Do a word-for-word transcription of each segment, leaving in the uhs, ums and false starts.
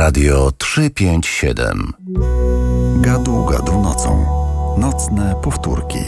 Radio trzysta pięćdziesiąt siedem. Gadu, gadu nocą. Nocne powtórki.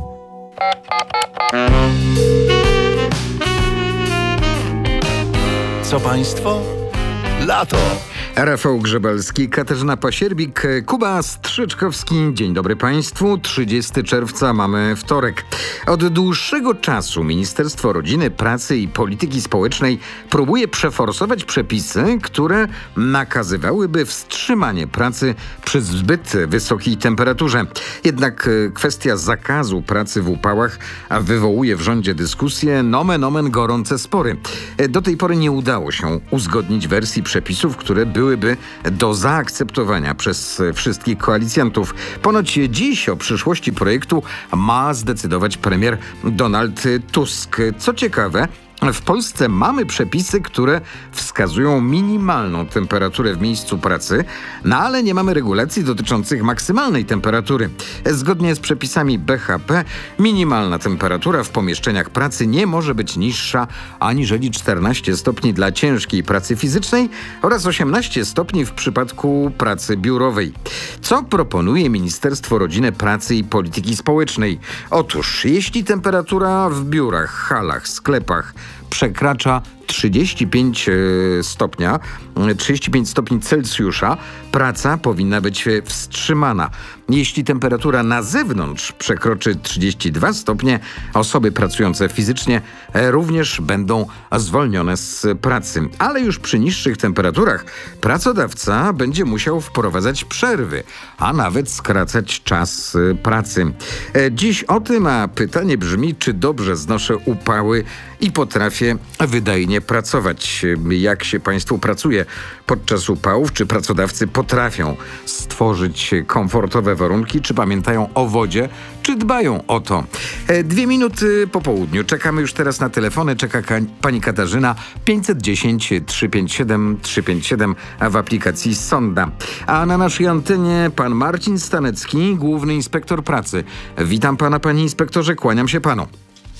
Co państwo? Lato! Rafał Grzebelski, Katarzyna Pasierbik, Kuba Strzyczkowski. Dzień dobry Państwu. trzydziestego czerwca mamy wtorek. Od dłuższego czasu Ministerstwo Rodziny, Pracy i Polityki Społecznej próbuje przeforsować przepisy, które nakazywałyby wstrzymanie pracy przy zbyt wysokiej temperaturze. Jednak kwestia zakazu pracy w upałach wywołuje w rządzie dyskusję, nomen omen gorące spory. Do tej pory nie udało się uzgodnić wersji przepisów, które były byłyby do zaakceptowania przez wszystkich koalicjantów. Ponoć dziś o przyszłości projektu ma zdecydować premier Donald Tusk. Co ciekawe, w Polsce mamy przepisy, które wskazują minimalną temperaturę w miejscu pracy, no ale nie mamy regulacji dotyczących maksymalnej temperatury. Zgodnie z przepisami B H P minimalna temperatura w pomieszczeniach pracy nie może być niższa aniżeli czternaście stopni dla ciężkiej pracy fizycznej oraz osiemnaście stopni w przypadku pracy biurowej. Co proponuje Ministerstwo Rodziny, Pracy i Polityki Społecznej? Otóż, jeśli temperatura w biurach, halach, sklepach przekracza trzydzieści pięć stopnia, trzydzieści pięć stopni Celsjusza, praca powinna być wstrzymana. Jeśli temperatura na zewnątrz przekroczy trzydzieści dwa stopnie, osoby pracujące fizycznie również będą zwolnione z pracy. Ale już przy niższych temperaturach pracodawca będzie musiał wprowadzać przerwy, a nawet skracać czas pracy. Dziś o tym, a pytanie brzmi, czy dobrze znoszę upały i potrafię wydajnie pracować. Jak się Państwu pracuje podczas upałów? Czy pracodawcy potrafią stworzyć komfortowe warunki? Czy pamiętają o wodzie? Czy dbają o to? Dwie minuty po południu. Czekamy już teraz na telefony. Czeka ka- pani Katarzyna. pięćset dziesięć trzysta pięćdziesiąt siedem trzysta pięćdziesiąt siedem w aplikacji Sonda. A na naszej antenie pan Marcin Stanecki, główny inspektor pracy. Witam pana, panie inspektorze. Kłaniam się panu.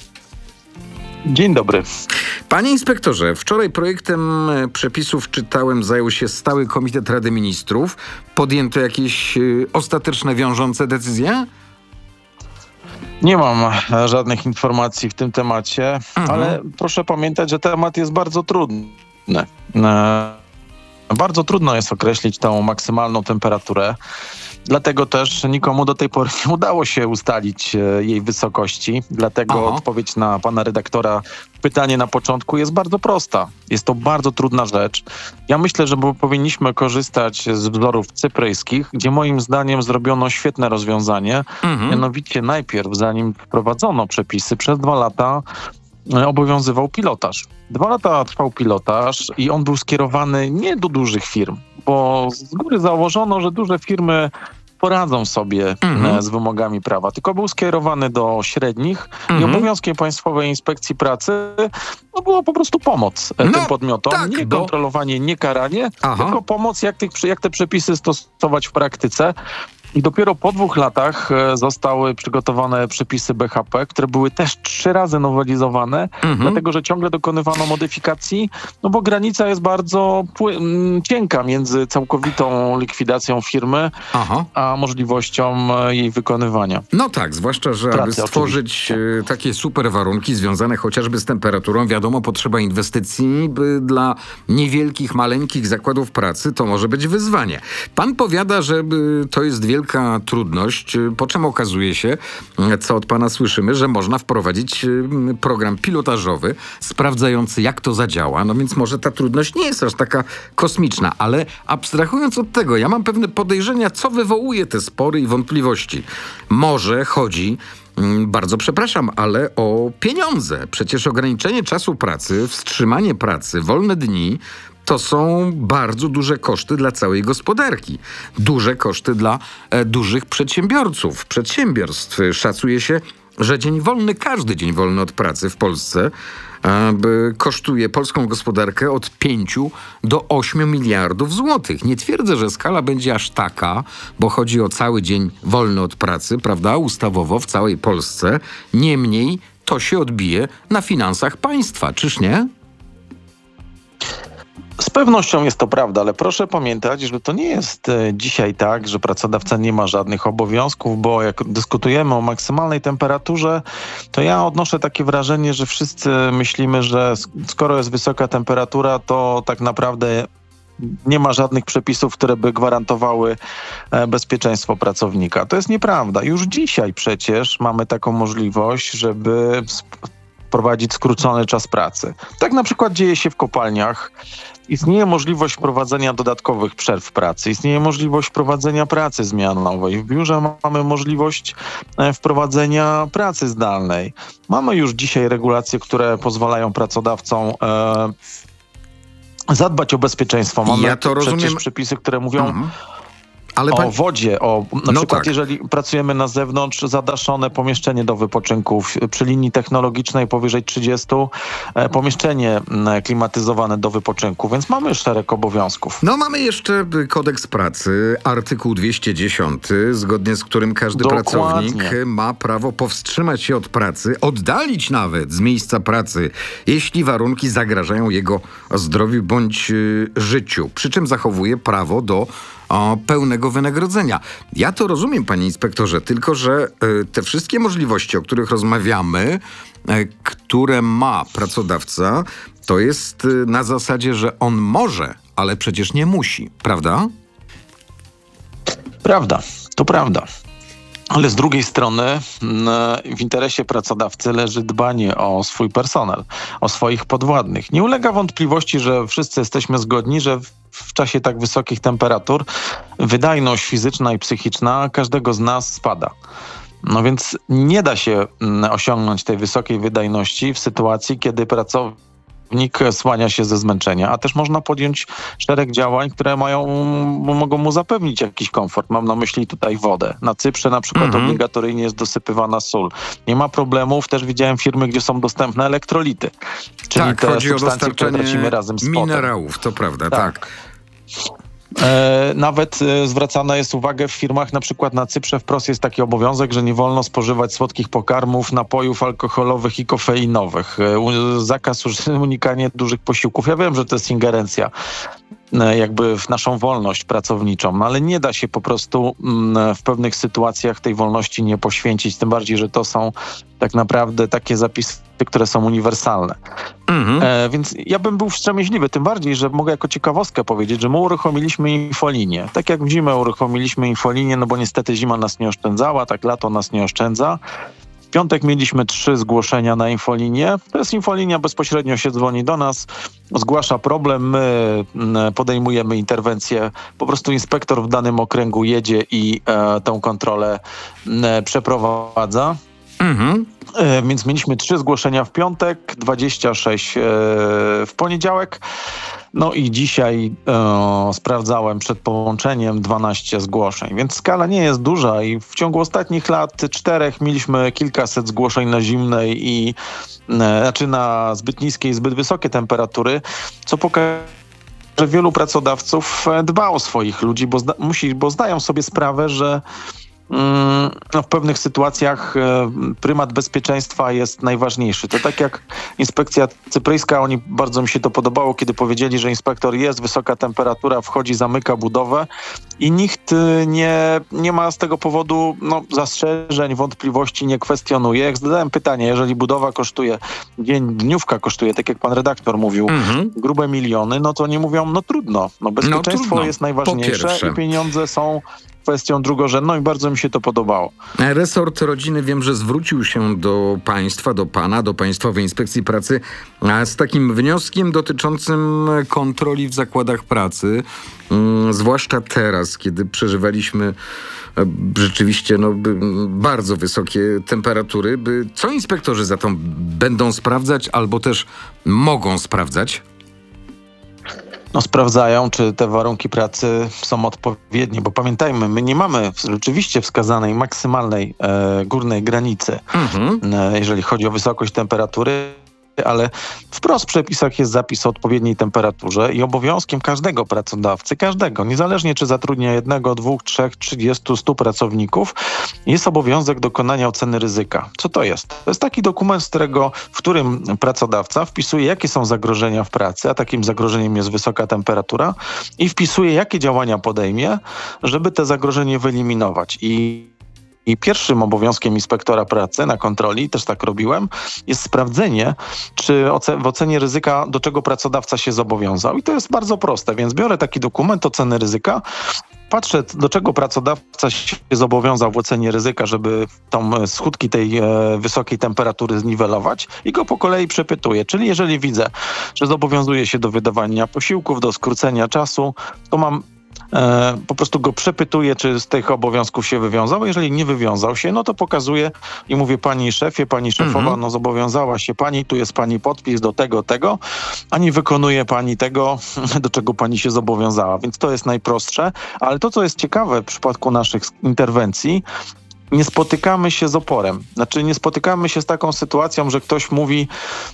Dzień dobry. Panie inspektorze, wczoraj projektem przepisów czytałem, zajął się Stały Komitet Rady Ministrów. Podjęto jakieś y, ostateczne, wiążące decyzje? Nie mam żadnych informacji w tym temacie, mhm. ale proszę pamiętać, że temat jest bardzo trudny. E, bardzo trudno jest określić tą maksymalną temperaturę. Dlatego też nikomu do tej pory nie udało się ustalić e, jej wysokości. Dlatego Aha. odpowiedź na pana redaktora pytanie na początku jest bardzo prosta. Jest to bardzo trudna rzecz. Ja myślę, że powinniśmy korzystać z wzorów cypryjskich, gdzie moim zdaniem zrobiono świetne rozwiązanie. Mhm. Mianowicie najpierw, zanim wprowadzono przepisy, przez dwa lata obowiązywał pilotaż. Dwa lata trwał pilotaż i on był skierowany nie do dużych firm, bo z góry założono, że duże firmy poradzą sobie mm-hmm. z wymogami prawa, tylko był skierowany do średnich mm-hmm. i obowiązkiem Państwowej Inspekcji Pracy no, było po prostu pomoc no, tym podmiotom. Tak, nie bo... kontrolowanie, nie karanie, Aha. tylko pomoc, jak, tych, jak te przepisy stosować w praktyce. I dopiero po dwóch latach zostały przygotowane przepisy B H P, które były też trzy razy nowelizowane, mhm. dlatego że ciągle dokonywano modyfikacji, no bo granica jest bardzo pły- cienka między całkowitą likwidacją firmy, Aha. a możliwością jej wykonywania. No tak, zwłaszcza, że Pracy, aby stworzyć oczywiście. takie super warunki związane chociażby z temperaturą, wiadomo, potrzeba inwestycji, by dla niewielkich, maleńkich zakładów pracy to może być wyzwanie. Pan powiada, że to jest wielka Wielka trudność, po czym okazuje się, co od pana słyszymy, że można wprowadzić program pilotażowy sprawdzający, jak to zadziała. No więc może ta trudność nie jest aż taka kosmiczna, ale abstrahując od tego, ja mam pewne podejrzenia, co wywołuje te spory i wątpliwości. Może chodzi Bardzo przepraszam, ale o pieniądze. Przecież ograniczenie czasu pracy, wstrzymanie pracy, wolne dni to są bardzo duże koszty dla całej gospodarki. Duże koszty dla e, dużych przedsiębiorców, przedsiębiorstw. Szacuje się, że dzień wolny, każdy dzień wolny od pracy w Polsce e, kosztuje polską gospodarkę od pięciu do ośmiu miliardów złotych. Nie twierdzę, że skala będzie aż taka, bo chodzi o cały dzień wolny od pracy, prawda, ustawowo w całej Polsce. Niemniej to się odbije na finansach państwa, czyż nie? Z pewnością jest to prawda, ale proszę pamiętać, że to nie jest e, dzisiaj tak, że pracodawca nie ma żadnych obowiązków, bo jak dyskutujemy o maksymalnej temperaturze, to ja odnoszę takie wrażenie, że wszyscy myślimy, że sk- skoro jest wysoka temperatura, to tak naprawdę nie ma żadnych przepisów, które by gwarantowały e, bezpieczeństwo pracownika. To jest nieprawda. Już dzisiaj przecież mamy taką możliwość, żeby sp- wprowadzić skrócony czas pracy. Tak na przykład dzieje się w kopalniach. Istnieje możliwość wprowadzenia dodatkowych przerw pracy, istnieje możliwość wprowadzenia pracy zmianowej. W biurze mamy możliwość e, wprowadzenia pracy zdalnej. Mamy już dzisiaj regulacje, które pozwalają pracodawcom e, zadbać o bezpieczeństwo. Mamy Ja to przecież rozumiem. przepisy, które mówią Mhm. Ale o pan... wodzie, o na No przykład tak. jeżeli pracujemy na zewnątrz, zadaszone pomieszczenie do wypoczynku w- przy linii technologicznej powyżej trzydzieści, e, pomieszczenie m, klimatyzowane do wypoczynku, więc mamy szereg obowiązków. No mamy jeszcze kodeks pracy, artykuł dwieście dziesięć, zgodnie z którym każdy Dokładnie. pracownik ma prawo powstrzymać się od pracy, oddalić nawet z miejsca pracy, jeśli warunki zagrażają jego zdrowiu bądź y, życiu. Przy czym zachowuje prawo do o, pełnego wynagrodzenia. Ja to rozumiem, panie inspektorze, tylko że y, te wszystkie możliwości, o których rozmawiamy, y, które ma pracodawca, to jest y, na zasadzie, że on może, ale przecież nie musi, prawda? Prawda, to prawda. Ale z drugiej strony m, w interesie pracodawcy leży dbanie o swój personel, o swoich podwładnych. Nie ulega wątpliwości, że wszyscy jesteśmy zgodni, że w, w czasie tak wysokich temperatur wydajność fizyczna i psychiczna każdego z nas spada. No więc nie da się m, osiągnąć tej wysokiej wydajności w sytuacji, kiedy pracownik słania się ze zmęczenia, a też można podjąć szereg działań, które mają, mogą mu zapewnić jakiś komfort. Mam na myśli tutaj wodę. Na Cyprze na przykład Mhm. obligatoryjnie jest dosypywana sól. Nie ma problemów, też widziałem firmy, gdzie są dostępne elektrolity, czyli tak, te chodzi o substancje, które dostarczanie tracimy razem z potem. minerałów, to prawda, tak. Tak. E, nawet e, zwracana jest uwaga w firmach, na przykład na Cyprze wprost jest taki obowiązek, że nie wolno spożywać słodkich pokarmów, napojów alkoholowych i kofeinowych. E, u- zakaz uż- unikanie dużych posiłków. Ja wiem, że to jest ingerencja e, jakby w naszą wolność pracowniczą, no ale nie da się po prostu mm, w pewnych sytuacjach tej wolności nie poświęcić, tym bardziej, że to są tak naprawdę takie zapisy, które są uniwersalne. Mhm. E, więc ja bym był wstrzemięźliwy, tym bardziej, że mogę jako ciekawostkę powiedzieć, że my uruchomiliśmy infolinię. Tak jak w zimę uruchomiliśmy infolinię, no bo niestety zima nas nie oszczędzała, tak lato nas nie oszczędza. W piątek mieliśmy trzy zgłoszenia na infolinię. To jest infolinia, bezpośrednio się dzwoni do nas, zgłasza problem, my mm, podejmujemy interwencję. Po prostu inspektor w danym okręgu jedzie i e, tę kontrolę mm, przeprowadza. Mhm. E, Więc mieliśmy trzy zgłoszenia w piątek, dwadzieścia sześć e, w poniedziałek. No i dzisiaj e, sprawdzałem przed połączeniem dwanaście zgłoszeń, więc skala nie jest duża i w ciągu ostatnich lat czterech mieliśmy kilkaset zgłoszeń na zimnej i e, znaczy na zbyt niskie i zbyt wysokie temperatury, co pokazuje, że wielu pracodawców e, dba o swoich ludzi, bo, zda, musi, bo zdają sobie sprawę, że Mm, no w pewnych sytuacjach e, prymat bezpieczeństwa jest najważniejszy. To tak jak inspekcja cypryjska, oni bardzo mi się to podobało, kiedy powiedzieli, że inspektor jest, wysoka temperatura, wchodzi, zamyka budowę i nikt e, nie, nie ma z tego powodu no, zastrzeżeń, wątpliwości, nie kwestionuje. Jak zadałem pytanie, jeżeli budowa kosztuje, dzień, dniówka kosztuje, tak jak pan redaktor mówił, Mhm. grube miliony, no to oni mówią, no trudno, no bezpieczeństwo trudno. jest Po najważniejsze pierwsze. i pieniądze są kwestią drugorzędną i bardzo mi się to podobało. Resort rodziny wiem, że zwrócił się do państwa, do pana, do Państwowej Inspekcji Pracy a, z takim wnioskiem dotyczącym kontroli w zakładach pracy, mm, zwłaszcza teraz, kiedy przeżywaliśmy e, rzeczywiście no, by, bardzo wysokie temperatury. By, co inspektorzy za to będą sprawdzać albo też mogą sprawdzać? No, sprawdzają, czy te warunki pracy są odpowiednie, bo pamiętajmy, my nie mamy rzeczywiście wskazanej maksymalnej e, górnej granicy, Mhm. e, jeżeli chodzi o wysokość temperatury. ale wprost w przepisach jest zapis o odpowiedniej temperaturze i obowiązkiem każdego pracodawcy, każdego, niezależnie czy zatrudnia jednego, dwóch, trzech, trzydziestu, stu pracowników, jest obowiązek dokonania oceny ryzyka. Co to jest? To jest taki dokument, z którego, w którym pracodawca wpisuje, jakie są zagrożenia w pracy, a takim zagrożeniem jest wysoka temperatura i wpisuje, jakie działania podejmie, żeby te zagrożenie wyeliminować. I I pierwszym obowiązkiem inspektora pracy na kontroli, też tak robiłem, jest sprawdzenie, czy w ocenie ryzyka, do czego pracodawca się zobowiązał. I to jest bardzo proste, więc biorę taki dokument oceny ryzyka, patrzę, do czego pracodawca się zobowiązał w ocenie ryzyka, żeby tą skutki tej e, wysokiej temperatury zniwelować i go po kolei przepytuję. Czyli jeżeli widzę, że zobowiązuje się do wydawania posiłków, do skrócenia czasu, to mam E, po prostu go przepytuję, czy z tych obowiązków się wywiązał. Jeżeli nie wywiązał się, no to pokazuję i mówię: pani szefie, pani szefowa, mhm. no zobowiązała się pani, tu jest pani podpis do tego, tego, a nie wykonuje pani tego, do czego pani się zobowiązała. Więc to jest najprostsze. Ale to, co jest ciekawe w przypadku naszych interwencji, nie spotykamy się z oporem. Znaczy nie spotykamy się z taką sytuacją, że ktoś mówi: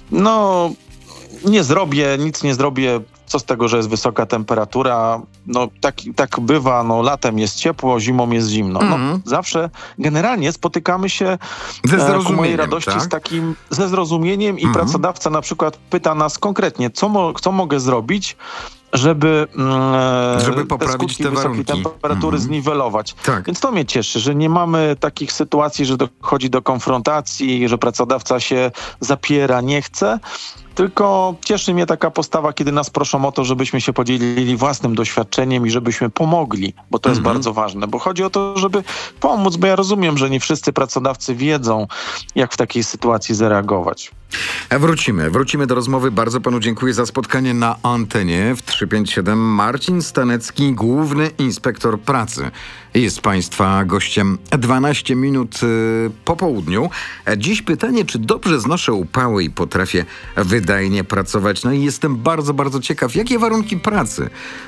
no nie zrobię, nic nie zrobię, co z tego, że jest wysoka temperatura, no tak, tak bywa, no latem jest ciepło, zimą jest zimno. No, mm. Zawsze generalnie spotykamy się ze e, ku mojej radości tak? z takim, ze zrozumieniem i mm. pracodawca na przykład pyta nas konkretnie, co, mo- co mogę zrobić, żeby, mm, żeby poprawić te skutki te wysokiej temperatury mm. zniwelować. Tak. Więc to mnie cieszy, że nie mamy takich sytuacji, że dochodzi do konfrontacji, że pracodawca się zapiera, nie chce. Tylko cieszy mnie taka postawa, kiedy nas proszą o to, żebyśmy się podzielili własnym doświadczeniem i żebyśmy pomogli, bo to jest mhm. bardzo ważne. Bo chodzi o to, żeby pomóc, bo ja rozumiem, że nie wszyscy pracodawcy wiedzą, jak w takiej sytuacji zareagować. Wrócimy, wrócimy do rozmowy. Bardzo panu dziękuję za spotkanie na antenie w trzysta pięćdziesiąt siedem. Marcin Stanecki, główny inspektor pracy, jest państwa gościem. dwanaście minut y, po południu. Dziś pytanie, czy dobrze znoszę upały i potrafię wydajnie pracować. No i jestem bardzo, bardzo ciekaw, jakie warunki pracy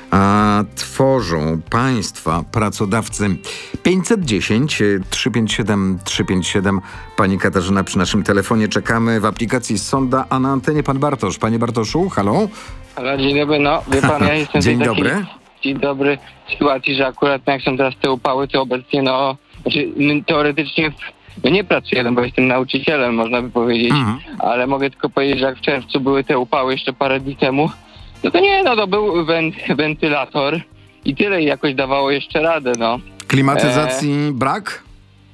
a, tworzą państwa pracodawcy. pięćset dziesięć trzysta pięćdziesiąt siedem trzysta pięćdziesiąt siedem. Pani Katarzyna przy naszym telefonie. Czekamy w aplikacji Sonda, a na antenie pan Bartosz. Panie Bartoszu, halo? Halo, dzień dobry. No, wie pan, ja jestem dzień w takiej dobry. Dzień dobry w sytuacji, że akurat jak są teraz te upały, to obecnie no, znaczy, teoretycznie no nie pracuję, no bo jestem nauczycielem, można by powiedzieć, mhm. ale mogę tylko powiedzieć, że jak w czerwcu były te upały jeszcze parę dni temu, no to nie, no to był went, wentylator i tyle, i jakoś dawało jeszcze radę, no. Klimatyzacji e... brak?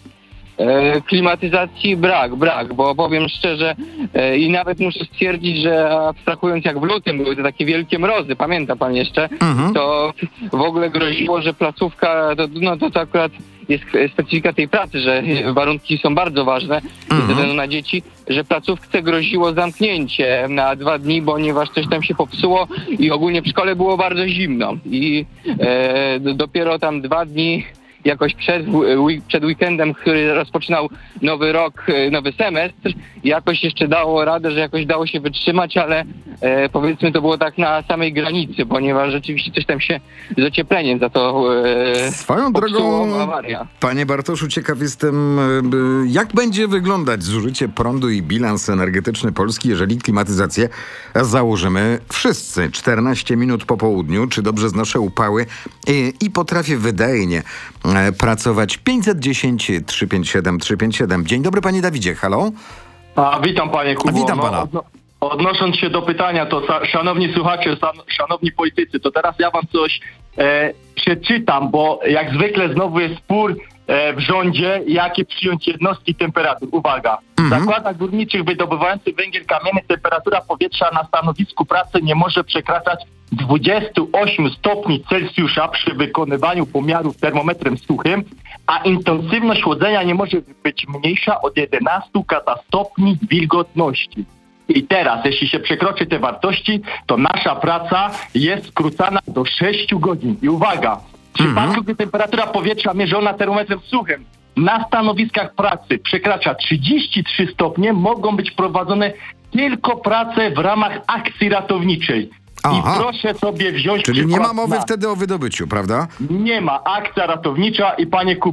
E, klimatyzacji brak, brak, bo powiem szczerze e, i nawet muszę stwierdzić, że abstrahując jak w lutym były te takie wielkie mrozy, pamięta pan jeszcze, mhm. to w ogóle groziło, że placówka, to, no to, to akurat jest specyfika tej pracy, że warunki są bardzo ważne ze mhm. względu na dzieci, że placówce groziło zamknięcie na dwa dni, ponieważ coś tam się popsuło i ogólnie w szkole było bardzo zimno i e, dopiero tam dwa dni jakoś przed, przed weekendem, który rozpoczynał nowy rok, nowy semestr, jakoś jeszcze dało radę, że jakoś dało się wytrzymać, ale e, powiedzmy to było tak na samej granicy, ponieważ rzeczywiście coś tam się z ociepleniem za to e, Swoją drogą, awaria. Panie Bartoszu, ciekaw jestem, jak będzie wyglądać zużycie prądu i bilans energetyczny Polski, jeżeli klimatyzację założymy wszyscy. czternaście minut po południu, czy dobrze znoszę upały i, i potrafię wydajnie pracować. pięćset dziesięć trzysta pięćdziesiąt siedem trzysta pięćdziesiąt siedem. Dzień dobry, panie Dawidzie, halo? A, witam panie Kubo. Witam pana. No, odno- odnosząc się do pytania, to sa- szanowni słuchacze, san- szanowni politycy, to teraz ja wam coś e, przeczytam, bo jak zwykle znowu jest spór e, w rządzie, jakie przyjąć jednostki temperatur. Uwaga. W mhm. zakładach górniczych wydobywających węgiel kamienny temperatura powietrza na stanowisku pracy nie może przekraczać dwadzieścia osiem stopni Celsjusza przy wykonywaniu pomiarów termometrem suchym, a intensywność chłodzenia nie może być mniejsza od jedenaście stopni wilgotności. I teraz, jeśli się przekroczy te wartości, to nasza praca jest skrócana do sześciu godzin. I uwaga, w przypadku, mm-hmm. gdy temperatura powietrza mierzona termometrem suchym na stanowiskach pracy przekracza trzydzieści trzy stopnie, mogą być prowadzone tylko prace w ramach akcji ratowniczej. Aha. I proszę sobie wziąć Czyli nie ma mowy na... wtedy o wydobyciu, prawda? Nie ma. Akcja ratownicza i panie Kubo,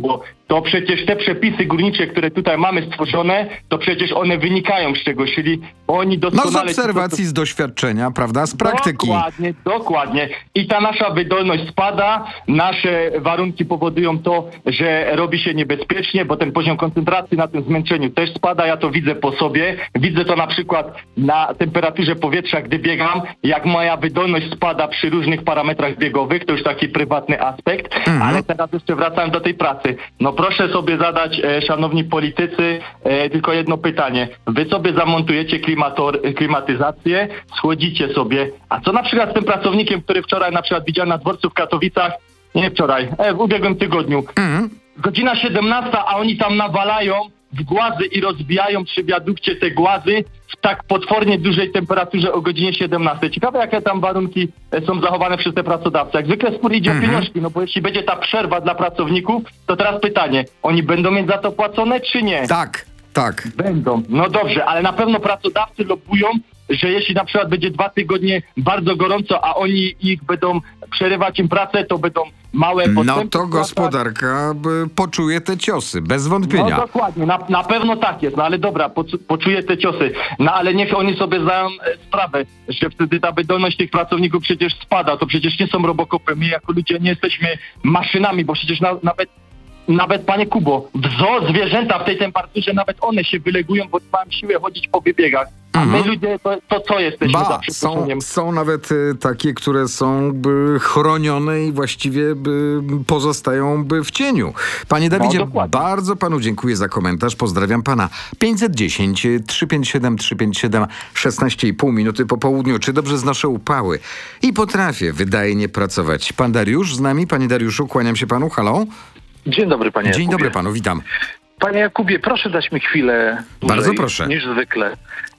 to przecież te przepisy górnicze, które tutaj mamy stworzone, to przecież one wynikają z czegoś, czyli oni No doskonale... z obserwacji, z doświadczenia, prawda, z praktyki. Dokładnie, dokładnie. I ta nasza wydolność spada, nasze warunki powodują to, że robi się niebezpiecznie, bo ten poziom koncentracji na tym zmęczeniu też spada. Ja to widzę po sobie. Widzę to na przykład na temperaturze powietrza, gdy biegam, jak moja wydolność spada przy różnych parametrach biegowych. To już taki prywatny aspekt. Mhm. Ale teraz jeszcze wracam do tej pracy. No proszę sobie zadać, e, szanowni politycy, e, tylko jedno pytanie. Wy sobie zamontujecie klimator, klimatyzację, schłodzicie sobie. A co na przykład z tym pracownikiem, który wczoraj na przykład widziałem na dworcu w Katowicach, nie wczoraj, e, w ubiegłym tygodniu. Mhm. Godzina siedemnasta, a oni tam nawalają w głazy i rozbijają przy wiadukcie te głazy w tak potwornie dużej temperaturze o godzinie siedemnastej. Ciekawe, jakie tam warunki e, są zachowane przez te pracodawcy. Jak zwykle spór idzie o pieniążki, no bo jeśli będzie ta przerwa dla pracowników, to teraz pytanie, oni będą mieć za to płacone, czy nie? Tak, tak. Będą. No dobrze, ale na pewno pracodawcy lobują, że jeśli na przykład będzie dwa tygodnie bardzo gorąco, a oni ich będą przerywać im pracę, to będą małe No postępy. to gospodarka by poczuje te ciosy, bez wątpienia. No dokładnie, na, na pewno tak jest, no ale dobra, poczu, poczuję te ciosy. No ale niech oni sobie zdają e, sprawę, że wtedy ta wydolność tych pracowników przecież spada. To przecież nie są robokopy. My jako ludzie nie jesteśmy maszynami, bo przecież na, nawet Nawet, panie Kubo, w zoo zwierzęta w tej temperaturze, nawet one się wylegują, bo mają siłę chodzić po wybiegach. A my ludzie, to, to co jesteśmy za Ba, są, przeproszeniem? są nawet y, takie, które są by chronione i właściwie by pozostają by w cieniu. Panie Dawidzie, dokładnie. bardzo panu dziękuję za komentarz. Pozdrawiam pana. pięćset dziesięć, trzysta pięćdziesiąt siedem, trzysta pięćdziesiąt siedem, szesnaście i pół minuty po południu. Czy dobrze znoszę upały? I potrafię wydajnie pracować. Pan Dariusz z nami? Panie Dariuszu, kłaniam się panu. Halo? Dzień dobry, panie Dzień Jakubie. dobry panu, witam. Panie Jakubie, proszę dać mi chwilę dłużej Bardzo proszę. niż zwykle,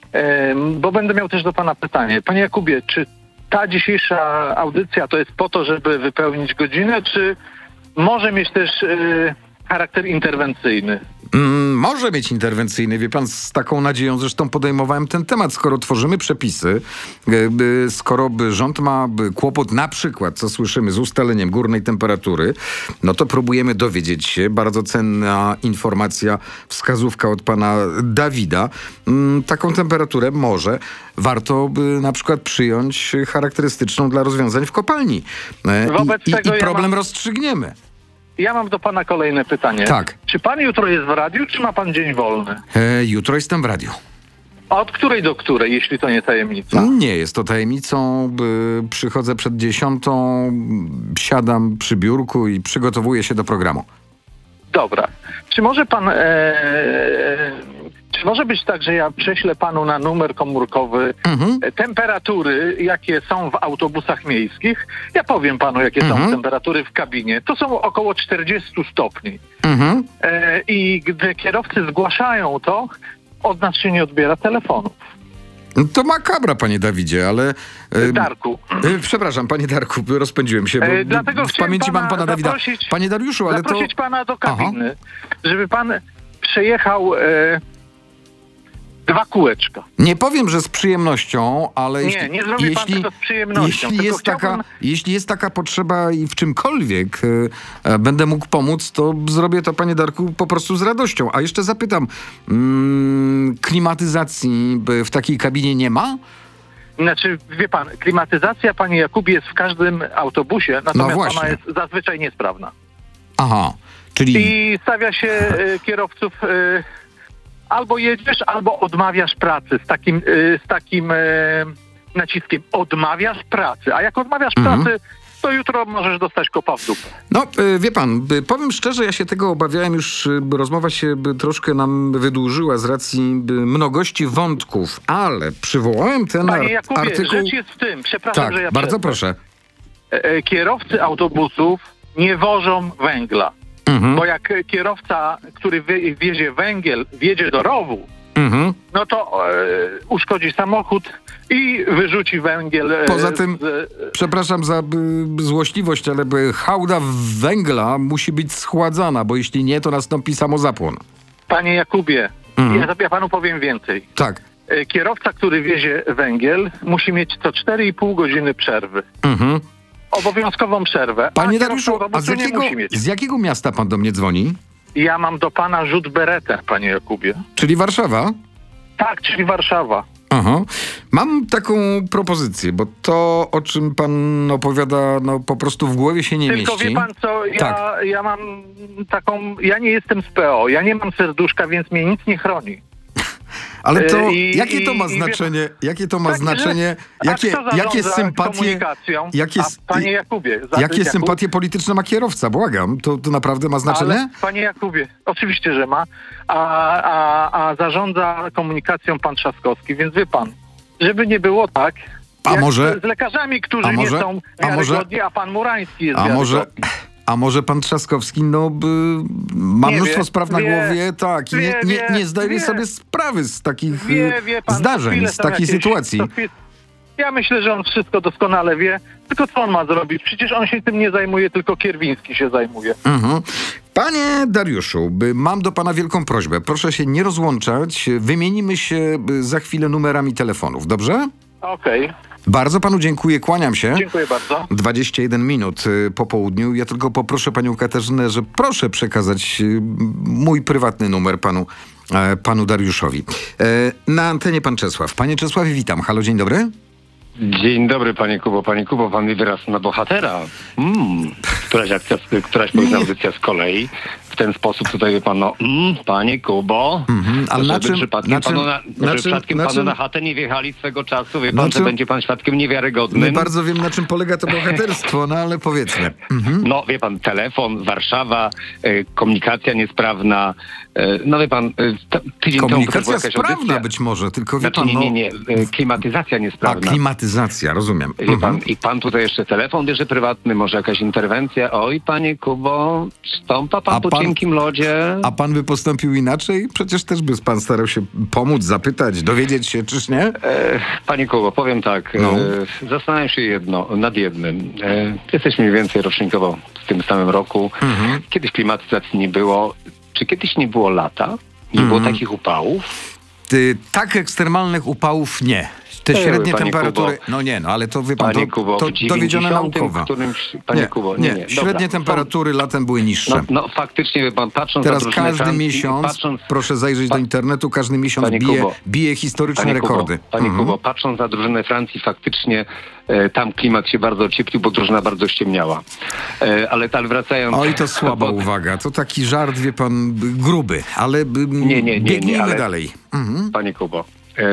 em, bo będę miał też do pana pytanie. Panie Jakubie, czy ta dzisiejsza audycja to jest po to, żeby wypełnić godzinę, czy może mieć też e, charakter interwencyjny? Mm, może mieć interwencyjny, wie pan, z taką nadzieją zresztą podejmowałem ten temat. Skoro tworzymy przepisy, y, by, skoro by rząd ma by kłopot na przykład, co słyszymy, z ustaleniem górnej temperatury, no to próbujemy dowiedzieć się. Bardzo cenna informacja, wskazówka od pana Dawida. Mm, taką temperaturę może warto by na przykład przyjąć charakterystyczną dla rozwiązań w kopalni. E, Wobec i, i, tego i ja problem mam- rozstrzygniemy. Ja mam do pana kolejne pytanie. Tak. Czy pan jutro jest w radiu, czy ma pan dzień wolny? E, jutro jestem w radiu. A od której do której, jeśli to nie tajemnica? Nie jest to tajemnicą. By przychodzę przed dziesiątą, siadam przy biurku i przygotowuję się do programu. Dobra. Czy może pan... E, czy może być tak, że ja prześlę panu na numer komórkowy Mhm. e, temperatury, jakie są w autobusach miejskich? Ja powiem panu, jakie Mhm. są temperatury w kabinie. To są około czterdzieści stopni. Mhm. E, I gdy kierowcy zgłaszają to, od nas się nie odbiera telefonów. To makabra, panie Dawidzie, ale... e, Darku, e, przepraszam, panie Darku, rozpędziłem się, bo E, dlatego w chciałem pamięci mam pana pana Dawida. zaprosić- Panie Dariuszu, ale to... zaprosić pana do kabiny, żeby pan przejechał e, dwa kółeczka. Nie powiem, że z przyjemnością, ale Nie, jeśli, nie zrobi pan jeśli, tego z przyjemnością, jeśli, tylko jest taka, chciałbym- jeśli jest taka potrzeba i w czymkolwiek e, e, będę mógł pomóc, to zrobię to, panie Darku, po prostu z radością. A jeszcze zapytam, mm, klimatyzacji by w takiej kabinie nie ma? Znaczy, wie pan, klimatyzacja, panie Jakubie, jest w każdym autobusie, natomiast właśnie. ona jest zazwyczaj niesprawna. Aha, czyli... I stawia się e, kierowców, e, albo jedziesz, albo odmawiasz pracy z takim, e, z takim e, naciskiem. Odmawiasz pracy, a jak odmawiasz Mhm. pracy, to jutro możesz dostać kopa w dupę. No, y, wie pan, y, powiem szczerze, ja się tego obawiałem już, y, by rozmowa się by troszkę nam wydłużyła z racji by mnogości wątków, ale przywołałem ten Panie ar- Jakubie, artykuł... rzecz jest w tym, przepraszam, Tak, że ja bardzo przerwę. proszę. E, e, Kierowcy autobusów nie wożą węgla, Mhm, bo jak kierowca, który wie, wiezie węgiel, wjedzie do rowu, mhm. no to e, uszkodzi samochód i wyrzuci węgiel. E, Poza tym- z, Przepraszam za by, złośliwość, ale by hałda węgla musi być schładzana, bo jeśli nie, to nastąpi samozapłon. Panie Jakubie, Mhm. ja, ja panu powiem więcej. Tak. E, Kierowca, który wiezie węgiel, musi mieć co cztery i pół godziny przerwy. Mhm. Obowiązkową przerwę. Panie a kierowca Dariuszu, a autobusu z jakiego, nie musi mieć. z jakiego miasta pan do mnie dzwoni? ja mam do pana rzut beretem, panie Jakubie. Czyli Warszawa? Tak, czyli Warszawa. Aha. Mam taką propozycję, bo to, o czym pan opowiada, no po prostu w głowie się nie Tylko mieści. wie pan co, ja, Tak. ja mam taką, ja nie jestem z P O, ja nie mam serduszka, więc mnie nic nie chroni. Ale to, I- jakie to i- ma i wie- znaczenie, jakie to ma Tak, znaczenie, że- a jakie, kto zarządza jakie sympatie, komunikacją? jakie, A panie Jakubie, za- jakie Jakub- sympatie polityczne ma kierowca, błagam, to, to naprawdę ma znaczenie? Ale, panie Jakubie, oczywiście, że ma, a, a, a zarządza komunikacją pan Trzaskowski, więc wie pan, żeby nie było tak, A jak może- z lekarzami, którzy a może- nie są a może- wiarygodni, a pan Murański jest A może, wiarygodny. a może pan Trzaskowski, no, by, ma Nie mnóstwo wie, spraw na wie, głowie, tak, i nie, wie, nie, wie, nie zdaje wie. sobie sprawy z takich Wie, y, wie pan, co zdarzeń, chwilę z są takiej jakieś- sytuacji. co chwilę- Ja myślę, że on wszystko doskonale wie, tylko co on ma zrobić? Przecież on się tym nie zajmuje, tylko Kierwiński się zajmuje. Mhm. Panie Dariuszu, by- mam do pana wielką prośbę. Proszę się nie rozłączać. Wymienimy się y, za chwilę numerami telefonów, dobrze? Okej, Bardzo panu dziękuję, kłaniam się. dziękuję bardzo. dwadzieścia jeden minut y, po południu. Ja tylko poproszę panią Katarzynę, że proszę przekazać y, mój prywatny numer panu, e, panu Dariuszowi. E, na antenie pan Czesław. Panie Czesławie, witam. Halo, dzień dobry. Dzień dobry, panie Kubo. Panie Kubo, pan mi wyraz na bohatera. Mm. Któraś akcja, któraś powiedzmy audycja z kolei. W ten sposób tutaj wie pan, no, mm, panie Kubo, Mhm, ale na żeby czym- przypadkiem, na czym- panu, na, na żeby czym- przypadkiem na panu czym- na chatę nie wjechali swego czasu, wie Na pan, czym- że będzie pan świadkiem niewiarygodnym. Nie bardzo wiem, na czym polega to bohaterstwo, no ale powiedzmy. Mhm. No, wie pan, telefon, Warszawa, e, komunikacja niesprawna. E, no, wie pan, e, t- tydzień temu Komunikacja była jakaś sprawna audycja. być może, tylko wie Znaczy, pan, nie, no... nie, nie, e, klimatyzacja A, niesprawna. klimatyzacja, rozumiem. Wie Mhm. pan, i pan tutaj jeszcze telefon bierze prywatny, może jakaś interwencja. Oj, panie Kubo, stąpa pan A po pan- cienkim lodzie. A pan by postąpił inaczej? Przecież też by pan starał się pomóc, zapytać, dowiedzieć się, czyż nie? E, panie Kubo, powiem tak, No. e, zastanawiam się jedno, nad jednym. E, jesteśmy mniej więcej rocznikowo w tym samym roku. Mhm. Kiedyś klimatyzacji nie było. Czy kiedyś nie było lata? Nie było Mhm. takich upałów? Ty, tak ekstremalnych upałów nie. Te Były, średnie panie temperatury... Kubo. No nie, no ale to wie pan, Panie to, Kubo, to w dowiedzione dziewięćdziesiątym naukowo. którymś, panie nie, Kubo, nie, nie, nie. średnie Dobra, temperatury latem były niższe. No, no faktycznie, wie pan, patrząc Teraz na drużynę każdy Francji, miesiąc, patrząc, proszę zajrzeć pa- do internetu, każdy miesiąc Panie bije, Kubo, bije historyczne Panie rekordy. Kubo, panie Mhm. Kubo, patrząc na drużynę Francji, faktycznie e, tam klimat się bardzo ocieplił, bo drużyna bardzo ściemniała. E, ale, ale wracając... Oj, to słaba bo- uwaga. To taki żart, wie pan, b- gruby, ale b- Nie, nie, nie, nie, biegnijmy ale- dalej. Mhm. Panie Kubo,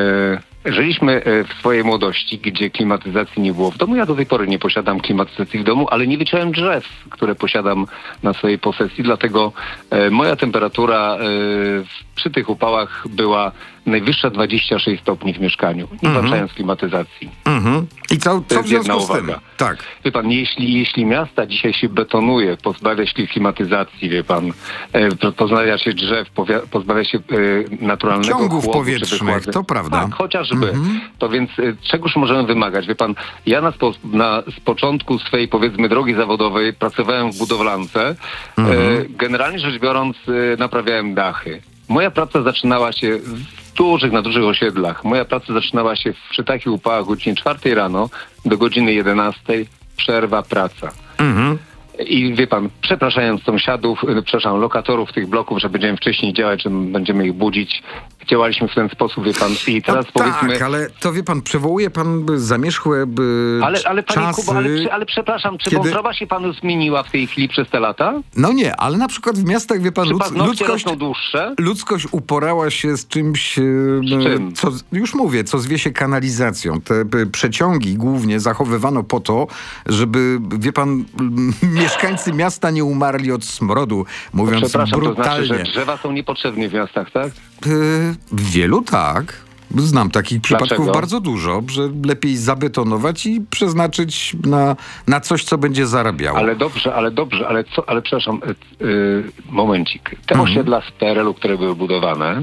e, żyliśmy e, w swojej młodości, gdzie klimatyzacji nie było w domu. Ja do tej pory nie posiadam klimatyzacji w domu, ale nie wyciąłem drzew, które posiadam na swojej posesji, dlatego e, moja temperatura e, przy tych upałach była najwyższa dwadzieścia sześć stopni w mieszkaniu, nie włączając klimatyzacji. Mhm. I co, co w jest jedna związku z tym? uwaga. Tak. Wie pan, jeśli, jeśli miasta dzisiaj się betonuje, pozbawia się klimatyzacji, wie pan, e, pozbawia się drzew, powia- pozbawia się e, naturalnego Ciągów chłodu, powietrznych, czy wykłady- to prawda. Tak, chociażby. Mhm. To więc e, czegoż możemy wymagać? Wie pan, ja na, spo, na z początku swojej, powiedzmy, drogi zawodowej pracowałem w budowlance. Mhm. E, generalnie rzecz biorąc, e, naprawiałem dachy. Moja praca zaczynała się w dużych, na dużych osiedlach. Moja praca zaczynała się przy takich upałach o godzinie czwartej rano do godziny jedenastej. Przerwa, praca. Mhm. I wie pan, przepraszając sąsiadów, y, przepraszam, lokatorów tych bloków, że będziemy wcześniej działać, że będziemy ich budzić. Działaliśmy w ten sposób, wie pan. I teraz no powiedzmy... tak, ale to wie pan, przywołuje pan by zamierzchłe by Ale, ale panie czasy... Kubo, ale, ale przepraszam, czy kiedy- wątroba się panu zmieniła w tej chwili przez te lata? No nie, ale na przykład w miastach, wie pan, Czy ludz, paznokcie ludzkość, rosną dłuższe? ludzkość uporała się z czymś, e, Z czym? co, już mówię, co zwie się kanalizacją. Te e, przeciągi głównie zachowywano po to, żeby, wie pan, m, mieszkańcy miasta nie umarli od smrodu, mówiąc Przepraszam, to brutalnie. znaczy, że drzewa są niepotrzebne w miastach, tak? E, wielu tak. Znam takich przypadków Dlaczego? bardzo dużo, że lepiej zabetonować i przeznaczyć na, na coś, co będzie zarabiało. Ale dobrze, ale dobrze, ale co, ale przepraszam, y, y, momencik. Te Mhm. osiedla z P R L-u, które były budowane,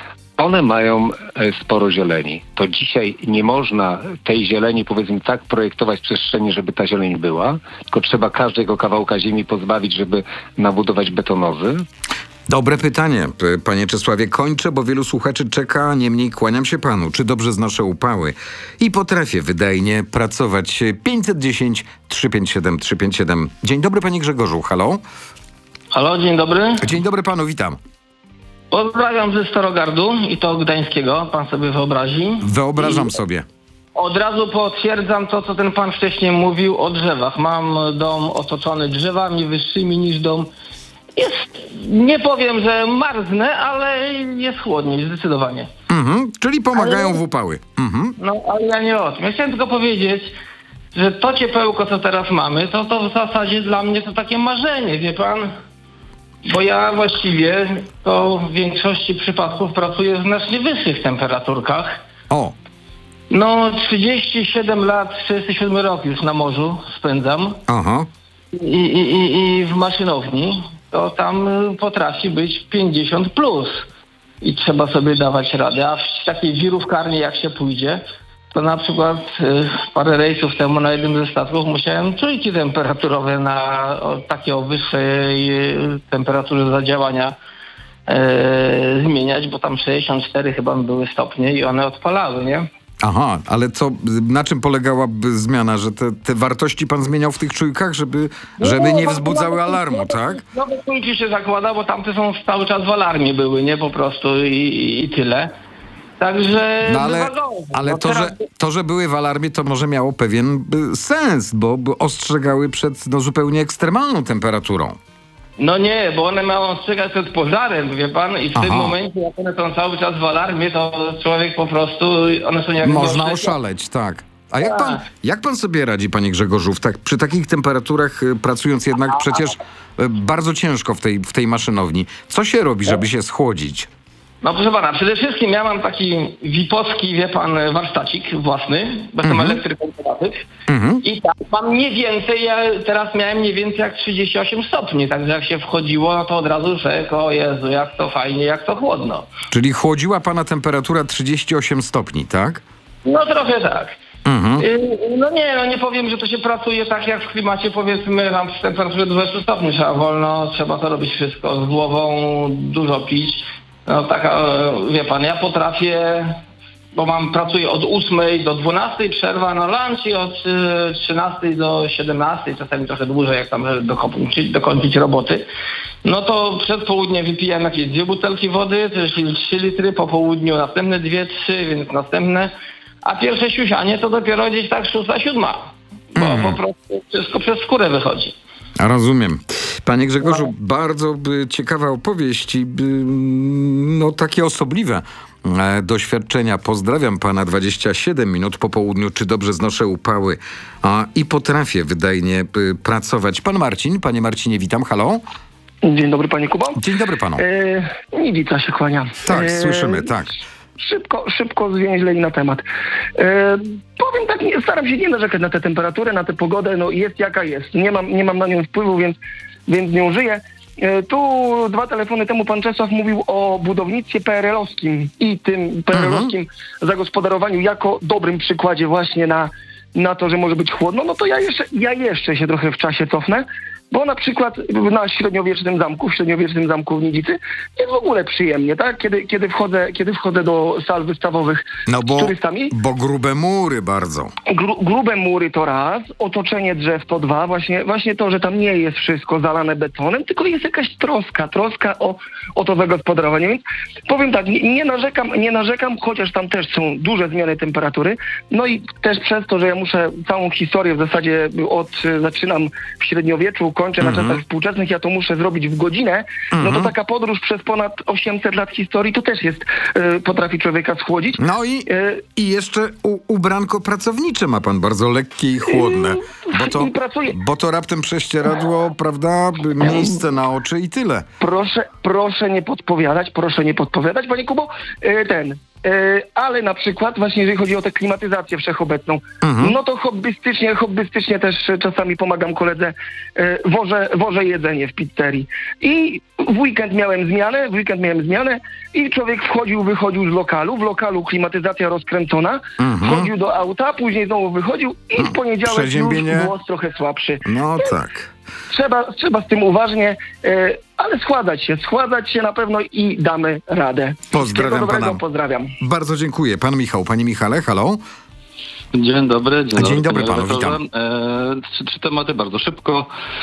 one mają e, sporo zieleni. To dzisiaj nie można tej zieleni, powiedzmy tak, projektować przestrzeni, żeby ta zieleń była, tylko trzeba każdego kawałka ziemi pozbawić, żeby nabudować betonowy. Dobre pytanie, p- panie Czesławie. Kończę, bo wielu słuchaczy czeka, niemniej kłaniam się panu. Czy dobrze znoszę upały? I potrafię wydajnie pracować. pięćset dziesięć, trzysta pięćdziesiąt siedem, trzysta pięćdziesiąt siedem. Dzień dobry, panie Grzegorzu. Halo? Halo, dzień dobry. Dzień dobry panu, witam. Pozdrawiam ze Starogardu i to gdańskiego, pan sobie wyobrazi. Wyobrażam I sobie. Od razu potwierdzam to, co ten pan wcześniej mówił o drzewach. Mam dom otoczony drzewami wyższymi niż dom. Jest, nie powiem, że marznę, ale jest chłodniej, zdecydowanie. Mhm, czyli pomagają Ale- w upały. Mhm. No, ale ja nie o tym. Ja chciałem tylko powiedzieć, że to ciepełko, co teraz mamy, to, to w zasadzie dla mnie to takie marzenie, wie pan? Bo ja właściwie to w większości przypadków pracuję w znacznie wyższych temperaturkach. O, No, trzydzieści siedem lat, trzydziesty siódmy rok już na morzu spędzam aha. i, i, i, i w maszynowni to tam y, potrafi być pięćdziesiąt plus i trzeba sobie dawać radę. A w takiej wirówkarni jak się pójdzie, to na przykład y, parę rejsów temu na jednym ze statków musiałem czujki temperaturowe na o, takie o wyższej y, temperaturze zadziałania y, zmieniać, bo tam sześćdziesiąt cztery chyba były stopnie i one odpalały, nie? Aha, ale co, na czym polegałaby zmiana, że te, te wartości pan zmieniał w tych czujkach, żeby, żeby nie wzbudzały alarmu, tak? Nowe czujki się zakłada, bo tamte są cały czas w alarmie były, nie? Po prostu i, i tyle. Także... No ale, wyważone. ale No to, teraz- że, to, że były w alarmie, to może miało pewien y, sens, bo, bo ostrzegały przed no, zupełnie ekstremalną temperaturą. No nie, bo one mają ostrzegać przed pożarem, wie pan, i w Aha. tym momencie, jak one są cały czas w alarmie, to człowiek po prostu, one są jak... Można gorsze- oszaleć, tak. A jak Tak. pan, jak pan sobie radzi, panie Grzegorzu, w tak, przy takich temperaturach, y, pracując jednak przecież y, bardzo ciężko w tej, w tej maszynowni? Co się robi, żeby się schłodzić? No proszę pana, przede wszystkim ja mam taki wipowski, wie pan, warsztacik własny, bo jestem elektrykiem Mhm. i tak mam mniej więcej, ja teraz miałem mniej więcej jak trzydzieści osiem stopni, także jak się wchodziło, no to od razu rzekł, o Jezu, jak to fajnie, jak to chłodno. Czyli chłodziła pana temperatura trzydzieści osiem stopni, tak? No trochę tak. Mhm. Y, No nie, no nie powiem, że to się pracuje tak jak w klimacie, powiedzmy, tam przy temperaturze dwadzieścia stopni trzeba wolno, trzeba to robić wszystko z głową, dużo pić. No taka, e, wie pan, ja potrafię, bo mam, pracuję od ósmej do dwunastej, przerwa na lunch i od y, trzynastej do siedemnastej, czasami trochę dłużej, jak tam żeby dokończyć, dokończyć roboty. No to przed południem wypijam jakieś dwie butelki wody, czyli trzy litry, po południu następne dwie, trzy, więc następne. A pierwsze siusianie to dopiero gdzieś tak szósta, siódma, bo Mhm. po prostu wszystko przez skórę wychodzi. A rozumiem. Panie Grzegorzu, bardzo by ciekawa opowieść i by, no takie osobliwe e, doświadczenia. Pozdrawiam pana dwadzieścia siedem minut po południu, czy dobrze znoszę upały a, i potrafię wydajnie y, pracować. Pan Marcin, panie Marcinie, witam, halo. Dzień dobry, panie Kubo. Dzień dobry panu. E, Niwica się kłania. Tak, E, słyszymy, tak. Szybko, szybko zwięźle i na temat. E, powiem tak, nie, staram się nie narzekać na tę temperaturę, na tę pogodę, no jest jaka jest. Nie mam, nie mam na nią wpływu, więc, więc nią żyję. E, tu dwa telefony temu pan Czesław mówił o budownictwie P R L-owskim i tym P R L-owskim zagospodarowaniu jako dobrym przykładzie właśnie na, na to, że może być chłodno. No to ja jeszcze, ja jeszcze się trochę w czasie cofnę. Bo na przykład na średniowiecznym zamku, w średniowiecznym zamku w Nidzicy jest w ogóle przyjemnie, tak? Kiedy, kiedy, wchodzę, kiedy wchodzę do sal wystawowych No z bo, turystami. bo grube mury bardzo. Gru, grube mury to raz, otoczenie drzew to dwa. Właśnie, właśnie to, że tam nie jest wszystko zalane betonem, tylko jest jakaś troska, troska o, o to zagospodarowanie. Więc powiem tak, nie, nie narzekam, nie narzekam, chociaż tam też są duże zmiany temperatury. No i też przez to, że ja muszę całą historię w zasadzie od, zaczynam w średniowieczu, kończę na czasach współczesnych, ja to muszę zrobić w godzinę, no to taka podróż przez ponad osiemset lat historii to też jest, y, potrafi człowieka schłodzić. No i, Y, i jeszcze u, ubranko pracownicze ma pan bardzo lekkie i chłodne, bo to, I pracuję. bo to raptem prześcieradło, prawda, miejsce na oczy i tyle. Proszę, proszę nie podpowiadać, proszę nie podpowiadać, panie Kubo, e, ten, e, ale na przykład właśnie jeżeli chodzi o tę klimatyzację wszechobecną, no to hobbystycznie, hobbystycznie też czasami pomagam koledze, e, wożę, wożę jedzenie w pizzerii. I w weekend miałem zmianę, w weekend miałem zmianę i człowiek wchodził, wychodził z lokalu, w lokalu klimatyzacja rozkręcona, wchodził do auta, później znowu wychodził i w poniedziałek już Przeziębienie. głos trochę słabszy. No tak. Trzeba, trzeba z tym uważnie, e, ale składać się, składać się na pewno i damy radę. Pozdrawiam Wszystkiego dobrego, pana. pozdrawiam. Bardzo dziękuję. Pan Michał, panie Michale, halo? Dzień dobry. Dzień, Dzień dobry, dobry panu, redaktorze. witam. E, trzy, trzy tematy bardzo szybko.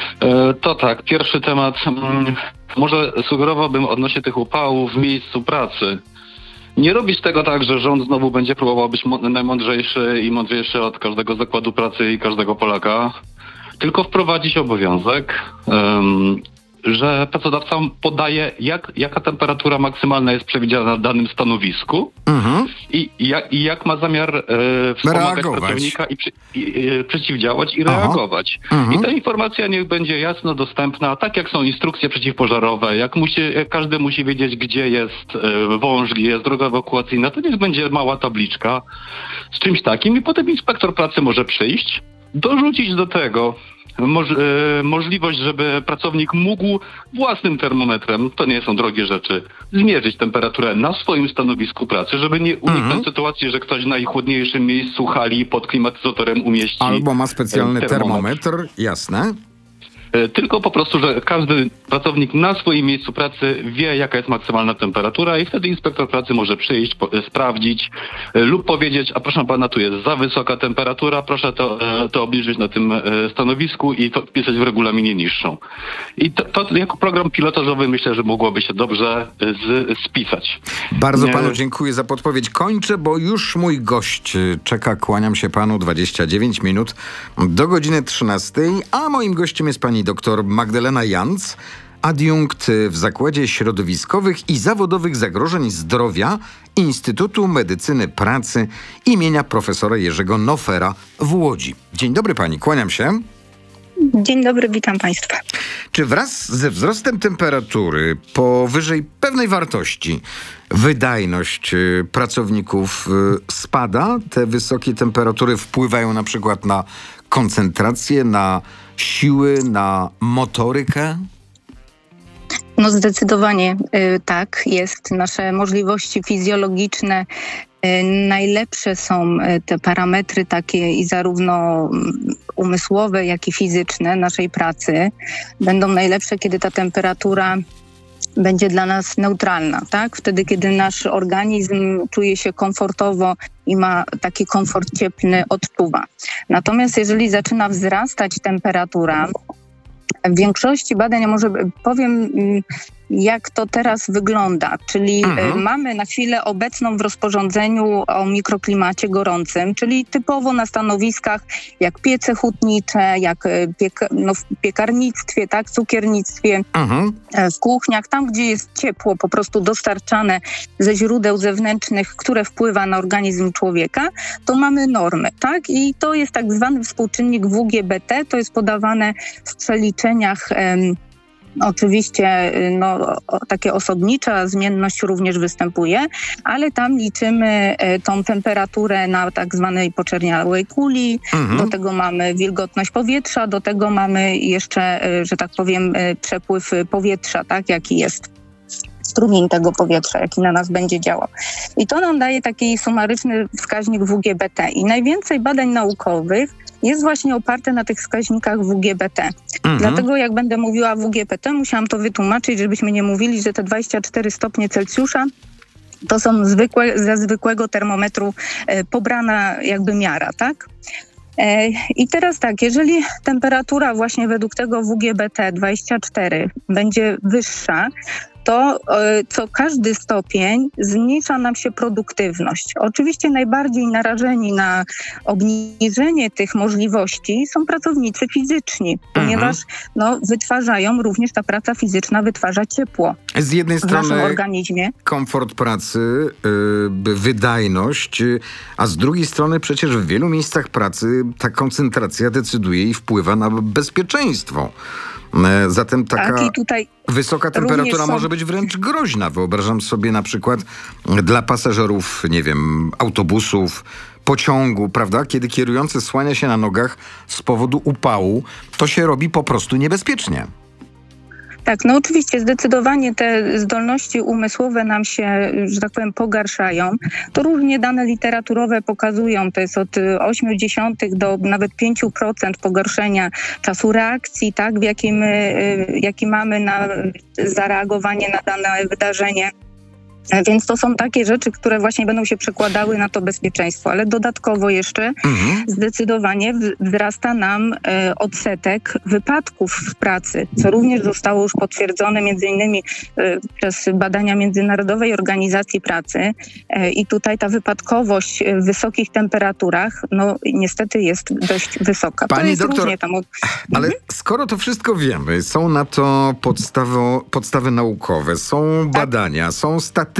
E, to tak, pierwszy temat. Mm, może sugerowałbym odnośnie tych upałów w miejscu pracy. Nie robić tego tak, że rząd znowu będzie próbował być mo- najmądrzejszy i mądrzejszy od każdego zakładu pracy i każdego Polaka, tylko wprowadzić obowiązek, um, że pracodawca podaje, jak, jaka temperatura maksymalna jest przewidziana na danym stanowisku Mhm. i, i, jak, i jak ma zamiar e, wspomagać Reagować. pracownika i, przy, i e, przeciwdziałać i Aha. reagować. Mhm. I ta informacja niech będzie jasno dostępna, tak jak są instrukcje przeciwpożarowe, jak, musi, jak każdy musi wiedzieć, gdzie jest e, wąż, gdzie jest droga ewakuacyjna, to niech będzie mała tabliczka z czymś takim i potem inspektor pracy może przyjść, dorzucić do tego Moż, e, możliwość, żeby pracownik mógł własnym termometrem, to nie są drogie rzeczy, zmierzyć temperaturę na swoim stanowisku pracy, żeby nie uniknąć Mhm. sytuacji, że ktoś w najchłodniejszym miejscu hali pod klimatyzatorem umieści Albo ma specjalny e, termometr. termometr, jasne. E, Tylko po prostu, że każdy pracownik na swoim miejscu pracy wie, jaka jest maksymalna temperatura i wtedy inspektor pracy może przyjść, po, e, sprawdzić e, lub powiedzieć, a proszę pana, tu jest za wysoka temperatura, proszę to, e, to obniżyć na tym e, stanowisku i to wpisać w regulaminie niższą. I to, to jako program pilotażowy myślę, że mogłoby się dobrze e, z, spisać. Bardzo Nie. panu dziękuję za podpowiedź. Kończę, bo już mój gość czeka. Kłaniam się panu dwadzieścia dziewięć minut do godziny trzynastej, a moim gościem jest pani dr Magdalena Janc, adiunkt w Zakładzie Środowiskowych i Zawodowych Zagrożeń Zdrowia Instytutu Medycyny Pracy imienia profesora Jerzego Nofera w Łodzi. Dzień dobry pani, kłaniam się. Dzień dobry, witam Państwa. Czy wraz ze wzrostem temperatury powyżej pewnej wartości wydajność y, pracowników y, spada? Te wysokie temperatury wpływają na przykład na koncentrację, na siły, na motorykę? No zdecydowanie y, tak, jest. Nasze możliwości fizjologiczne y, najlepsze są y, te parametry takie i zarówno mm, umysłowe, jak i fizyczne naszej pracy będą najlepsze, kiedy ta temperatura będzie dla nas neutralna, tak? Wtedy, kiedy nasz organizm czuje się komfortowo i ma taki komfort cieplny, odczuwa. Natomiast jeżeli zaczyna wzrastać temperatura, w większości badań, ja może powiem, jak to teraz wygląda. Czyli Mhm. mamy na chwilę obecną w rozporządzeniu o mikroklimacie gorącym, czyli typowo na stanowiskach jak piece hutnicze, jak piek- no, w piekarnictwie, tak, cukiernictwie, Mhm. w kuchniach, tam gdzie jest ciepło po prostu dostarczane ze źródeł zewnętrznych, które wpływa na organizm człowieka, to mamy normy, tak? I to jest tak zwany współczynnik W G B T, to jest podawane w przeliczeniach em, Oczywiście no, takie osobnicza zmienność również występuje, ale tam liczymy e, tą temperaturę na tak zwanej poczerniałej kuli, Mhm. do tego mamy wilgotność powietrza, do tego mamy jeszcze, e, że tak powiem, e, przepływ powietrza, tak, jaki jest strumień tego powietrza, jaki na nas będzie działał. I to nam daje taki sumaryczny wskaźnik W G B T. I najwięcej badań naukowych jest właśnie oparte na tych wskaźnikach W G B T. Mhm. Dlatego jak będę mówiła W G B T, musiałam to wytłumaczyć, żebyśmy nie mówili, że te dwadzieścia cztery stopnie Celsjusza to są zwykłe, ze zwykłego termometru e, pobrana jakby miara, tak? E, I teraz tak, jeżeli temperatura właśnie według tego W G B T dwadzieścia cztery będzie wyższa, to e, co każdy stopień zmniejsza nam się produktywność. Oczywiście najbardziej narażeni na obniżenie tych możliwości są pracownicy fizyczni, ponieważ no, wytwarzają, również ta praca fizyczna wytwarza ciepło Z jednej w naszym strony organizmie. komfort pracy, yy, wydajność, yy, a z drugiej strony przecież w wielu miejscach pracy ta koncentracja decyduje i wpływa na bezpieczeństwo. Yy, Zatem taka Tak, i tutaj wysoka temperatura również są- może być wręcz groźna. Wyobrażam sobie na przykład dla pasażerów, nie wiem, autobusów, pociągu, prawda? Kiedy kierujący słania się na nogach z powodu upału, to się robi po prostu niebezpiecznie. Tak, no oczywiście zdecydowanie te zdolności umysłowe nam się, że tak powiem, pogarszają. To różnie dane literaturowe pokazują, to jest od osiem dziesiątych do nawet pięć procent pogorszenia czasu reakcji, tak, w jakim, jaki mamy na zareagowanie na dane wydarzenie. Więc to są takie rzeczy, które właśnie będą się przekładały na to bezpieczeństwo, ale dodatkowo jeszcze mhm. zdecydowanie wzrasta nam e, odsetek wypadków w pracy, co również zostało już potwierdzone między innymi e, przez badania Międzynarodowej Organizacji Pracy e, i tutaj ta wypadkowość w wysokich temperaturach, no niestety jest dość wysoka. Pani to jest doktor, różnie tam od... ale mhm. skoro to wszystko wiemy, są na to podstawy, podstawy naukowe, są badania, tak. są statystyki,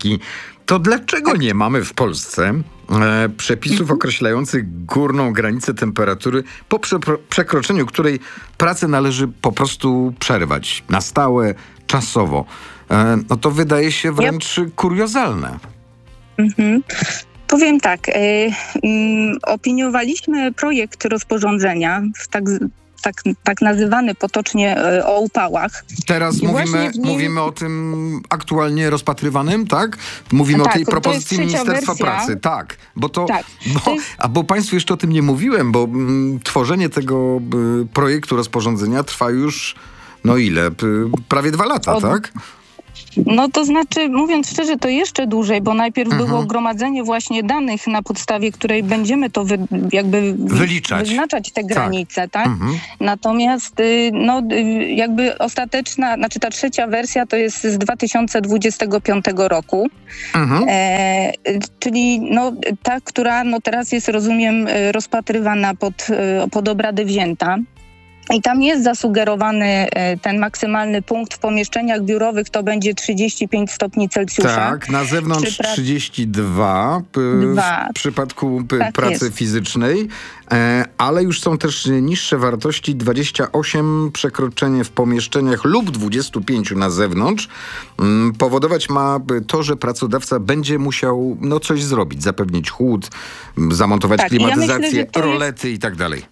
to dlaczego nie mamy w Polsce e, przepisów mhm. określających górną granicę temperatury, po przepro- przekroczeniu której pracę należy po prostu przerwać na stałe, czasowo? E, no to wydaje się wręcz yep. kuriozalne. Mhm. Powiem tak, y, y, opiniowaliśmy projekt rozporządzenia w tak Tak, tak nazywany potocznie y, o upałach. Teraz mówimy, nim... mówimy o tym aktualnie rozpatrywanym, tak? Mówimy tak, o tej propozycji Ministerstwa wersja. Pracy. Tak, bo to... Tak, bo, to jest... A bo Państwu jeszcze o tym nie mówiłem, bo m, tworzenie tego y, projektu rozporządzenia trwa już, no ile? P, prawie dwa lata, od... tak? No to znaczy, mówiąc szczerze, to jeszcze dłużej, bo najpierw mhm. było gromadzenie właśnie danych, na podstawie której będziemy to wy, jakby wyliczać, wyznaczać te granice, tak? tak? Mhm. Natomiast no jakby ostateczna, znaczy ta trzecia wersja to jest z dwa tysiące dwudziestego piątego roku, mhm. e, czyli no ta, która no teraz jest, rozumiem, rozpatrywana pod, pod obrady wzięta. I tam jest zasugerowany ten maksymalny punkt w pomieszczeniach biurowych, to będzie trzydzieści pięć stopni Celsjusza. Tak, na zewnątrz pra... trzydzieści dwa p- w przypadku p- tak pracy jest. fizycznej, e, ale już są też niższe wartości, dwadzieścia osiem przekroczenie w pomieszczeniach lub dwadzieścia pięć na zewnątrz. Mm, powodować ma to, że pracodawca będzie musiał no, coś zrobić, zapewnić chłód, zamontować tak, klimatyzację, ja myślę, rolety jest... i tak dalej.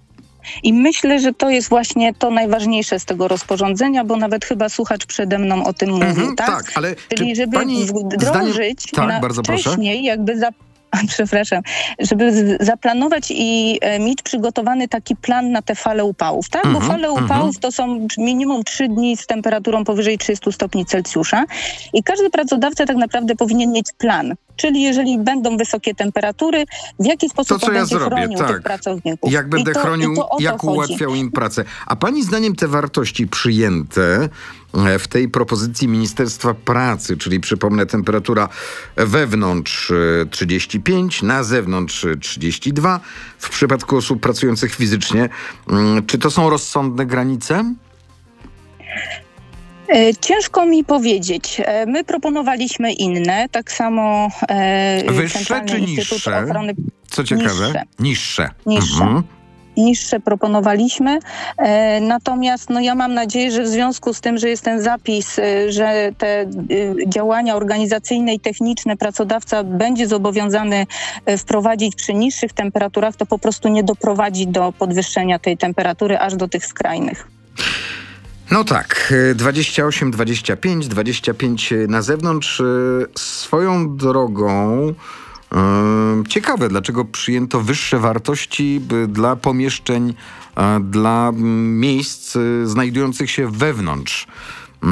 I myślę, że to jest właśnie to najważniejsze z tego rozporządzenia, bo nawet chyba słuchacz przede mną o tym mówił, mm-hmm, tak? Tak, ale czyli żeby pani wdrożyć zdaniem... tak, na bardzo wcześniej proszę. jakby za... Przepraszam, żeby z- zaplanować i e, mieć przygotowany taki plan na te fale upałów, tak? Mm-hmm, Bo fale upałów mm-hmm. to są minimum trzy dni z temperaturą powyżej trzystu stopni Celsjusza i każdy pracodawca tak naprawdę powinien mieć plan. Czyli jeżeli będą wysokie temperatury, w jaki sposób to, on ja będzie zrobię, chronił tak. tych pracowników. Jak będę I to, chronił, i to jak ułatwiał im pracę. A pani zdaniem te wartości przyjęte w tej propozycji Ministerstwa Pracy, czyli przypomnę, temperatura wewnątrz trzydzieści pięć, na zewnątrz trzydzieści dwa, w przypadku osób pracujących fizycznie, czy to są rozsądne granice? Ciężko mi powiedzieć. My proponowaliśmy inne, tak samo e, Wyższe czy niższe? Ochrony... Co ciekawe? Niższe. Niższe. Niższe. Mhm. Niższe proponowaliśmy, e, natomiast no ja mam nadzieję, że w związku z tym, że jest ten zapis, e, że te e, działania organizacyjne i techniczne pracodawca będzie zobowiązany e, wprowadzić przy niższych temperaturach, to po prostu nie doprowadzi do podwyższenia tej temperatury aż do tych skrajnych. No tak, dwadzieścia osiem, dwadzieścia pięć, dwadzieścia pięć na zewnątrz. Swoją drogą yy, ciekawe, dlaczego przyjęto wyższe wartości dla pomieszczeń, yy, dla miejsc yy, znajdujących się wewnątrz. Yy,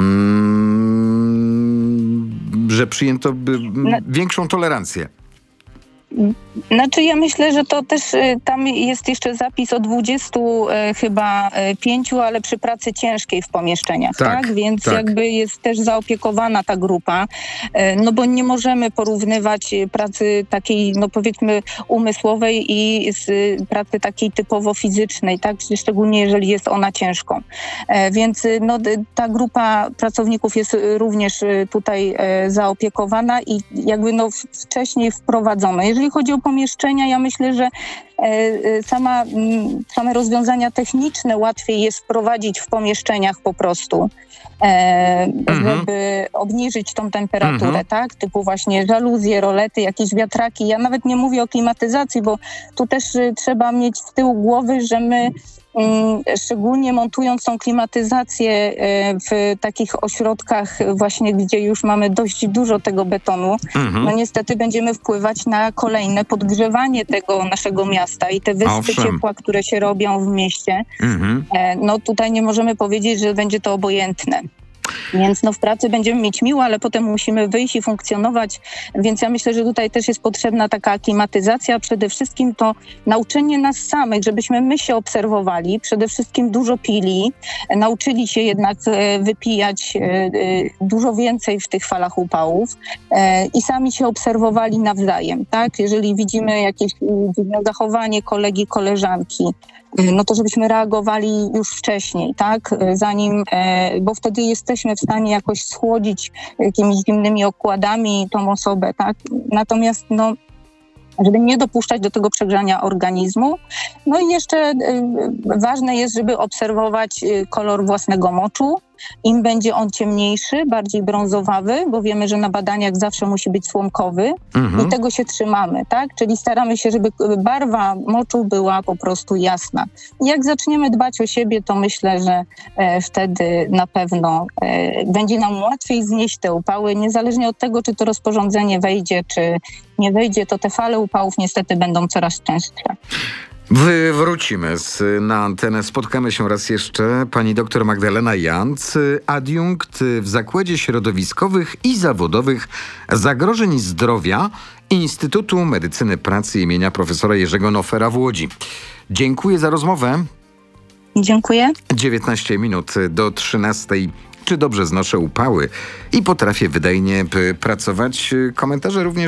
że przyjęto by, no. większą tolerancję. Znaczy ja myślę, że to też y, tam jest jeszcze zapis o dwudziestu y, chyba y, pięciu, ale przy pracy ciężkiej w pomieszczeniach, tak? tak? Więc tak. jakby jest też zaopiekowana ta grupa, y, no bo nie możemy porównywać pracy takiej, no powiedzmy umysłowej i z y, pracy takiej typowo fizycznej, tak? Szczególnie jeżeli jest ona ciężką. Y, więc y, no, ta grupa pracowników jest również y, tutaj y, zaopiekowana i jakby no wcześniej wprowadzona. Jeżeli chodzi o pomieszczenia, ja myślę, że e, sama, m, same rozwiązania techniczne łatwiej jest wprowadzić w pomieszczeniach po prostu, e, mm-hmm. żeby obniżyć tą temperaturę, mm-hmm. tak? Typu właśnie żaluzje, rolety, jakieś wiatraki. Ja nawet nie mówię o klimatyzacji, bo tu też y, trzeba mieć z tyłu głowy, że my szczególnie montując tą klimatyzację w takich ośrodkach właśnie, gdzie już mamy dość dużo tego betonu, mhm. no niestety będziemy wpływać na kolejne podgrzewanie tego naszego miasta i te wyspy Owszem. ciepła, które się robią w mieście. Mhm. No tutaj nie możemy powiedzieć, że będzie to obojętne. Więc no w pracy będziemy mieć miło, ale potem musimy wyjść i funkcjonować, więc ja myślę, że tutaj też jest potrzebna taka aklimatyzacja. Przede wszystkim to nauczenie nas samych, żebyśmy my się obserwowali, przede wszystkim dużo pili, nauczyli się jednak wypijać dużo więcej w tych falach upałów i sami się obserwowali nawzajem, tak? Jeżeli widzimy jakieś dziwne zachowanie kolegi, koleżanki, no to żebyśmy reagowali już wcześniej, tak? Zanim, bo wtedy jesteśmy w stanie jakoś schłodzić jakimiś zimnymi okładami tą osobę, tak? Natomiast no, żeby nie dopuszczać do tego przegrzania organizmu. No i jeszcze y, ważne jest, żeby obserwować y, kolor własnego moczu. Im będzie on ciemniejszy, bardziej brązowawy, bo wiemy, że na badaniach zawsze musi być słomkowy Mhm. i tego się trzymamy, tak? Czyli staramy się, żeby barwa moczu była po prostu jasna. I jak zaczniemy dbać o siebie, to myślę, że e, wtedy na pewno e, będzie nam łatwiej znieść te upały, niezależnie od tego, czy to rozporządzenie wejdzie, czy nie wejdzie, to te fale upałów niestety będą coraz częstsze. Wy wrócimy z, na antenę. Spotkamy się raz jeszcze. Pani doktor Magdalena Janc, adiunkt w Zakładzie Środowiskowych i Zawodowych Zagrożeń Zdrowia Instytutu Medycyny Pracy imienia profesora Jerzego Nofera w Łodzi. Dziękuję za rozmowę. Dziękuję. dziewiętnaście minut do trzynastej. Czy dobrze znoszę upały i potrafię wydajnie p- pracować? Komentarze również